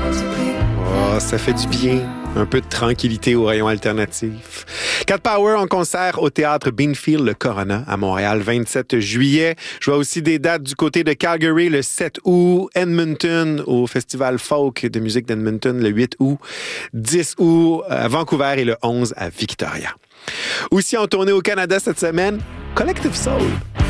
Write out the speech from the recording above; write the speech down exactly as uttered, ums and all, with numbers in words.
Oh, ça fait du bien. Un peu de tranquillité au rayon alternatif. Cat Power en concert au théâtre Beanfield, le Corona, à Montréal, vingt-sept juillet. Je vois aussi des dates du côté de Calgary, le sept août, Edmonton, au Festival Folk de musique d'Edmonton, le huit août, dix août à Vancouver et le onze à Victoria. Aussi en tournée au Canada cette semaine, Collective Soul.